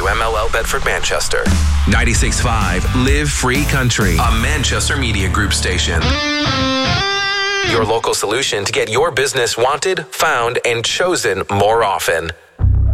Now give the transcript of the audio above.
WMLL Bedford Manchester. 96.5 Live Free Country, A Manchester Media Group station. Your local solution to get your business wanted, found, and chosen more often.